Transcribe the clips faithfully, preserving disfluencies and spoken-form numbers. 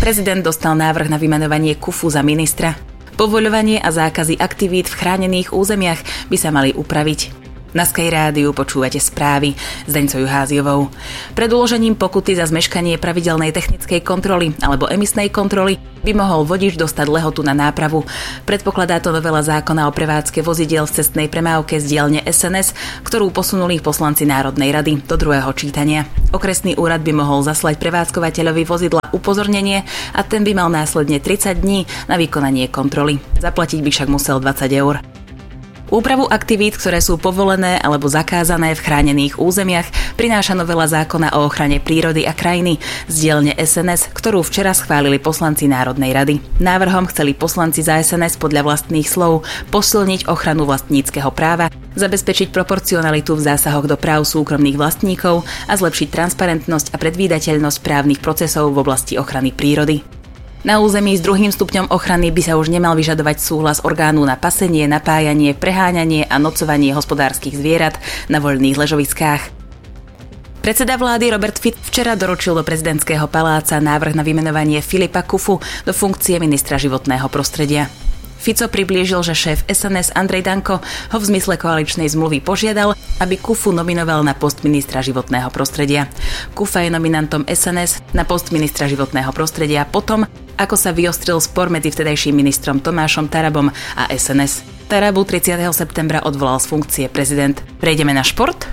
Prezident dostal návrh na vymenovanie Kufu za ministra. Povoľovanie a zákazy aktivít v chránených územiach by sa mali upraviť. Na Sky rádiu počúvate správy s Deňcou Juháziovou. Pred uložením pokuty za zmeškanie pravidelnej technickej kontroly alebo emisnej kontroly by mohol vodič dostať lehotu na nápravu. Predpokladá to novela zákona o prevádzke vozidiel v cestnej premávke z dielne es en es, ktorú posunuli poslanci Národnej rady do druhého čítania. Okresný úrad by mohol zaslať prevádzkovateľovi vozidla upozornenie a ten by mal následne tridsať dní na vykonanie kontroly. Zaplatiť by však musel dvadsať eur. Úpravu aktivít, ktoré sú povolené alebo zakázané v chránených územiach, prináša novela zákona o ochrane prírody a krajiny z dielne es en es, ktorú včera schválili poslanci Národnej rady. Návrhom chceli poslanci za es en es podľa vlastných slov posilniť ochranu vlastníckeho práva, zabezpečiť proporcionalitu v zásahoch do práv súkromných vlastníkov a zlepšiť transparentnosť a predvídateľnosť právnych procesov v oblasti ochrany prírody. Na území s druhým stupňom ochrany by sa už nemal vyžadovať súhlas orgánu na pasenie, napájanie, preháňanie a nocovanie hospodárskych zvierat na voľných ležoviskách. Predseda vlády Robert Fico včera doručil do prezidentského paláca návrh na vymenovanie Filipa Kufu do funkcie ministra životného prostredia. Fico priblížil, že šéf es en es Andrej Danko ho v zmysle koaličnej zmluvy požiadal, aby Kufu nominoval na post ministra životného prostredia. Kufa je nominantom es en es na post ministra životného prostredia potom, ako sa vyostril spor medzi vtedajším ministrom Tomášom Tarabom a es en es. Tarabu tridsiateho septembra odvolal z funkcie prezident. Prejdeme na šport?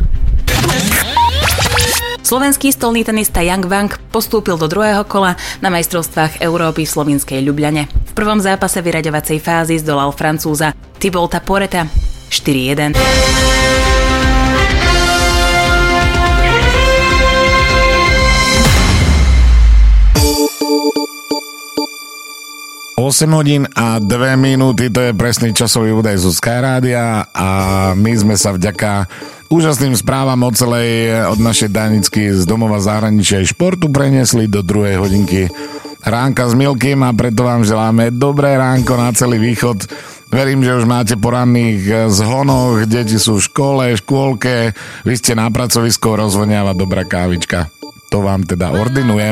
Slovenský stolný tenista Yang Wang postúpil do druhého kola na majstrovstvách Európy v slovinskej Ljubljane. V prvom zápase vyraďovacej fázy zdolal Francúza Thibaulta Poreta štyri jeden. osem hodín a dve minúty, to je presný časový údaj zo Sky Rádia a my sme sa vďaka úžasným správam od celej, od našej Danicky z domova zahraničia aj športu preniesli do druhej hodinky ránka s Milkým a preto vám želáme dobré ránko na celý východ. Verím, že už máte po ranných zhonoch, deti sú v škole, škôlke, vy ste na pracovisku, rozvoniava dobrá kávička. To vám teda ordinujem.